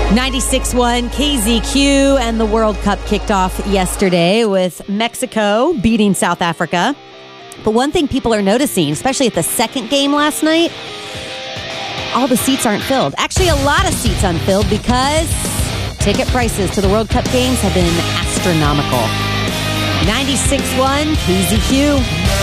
96.1 KZQ, and the World Cup kicked off yesterday with Mexico beating South Africa. But one thing people are noticing, especially at the second game last night, all the seats aren't filled. Actually, a lot of seats unfilled because ticket prices to the World Cup games have been astronomical. 96.1 KZQ.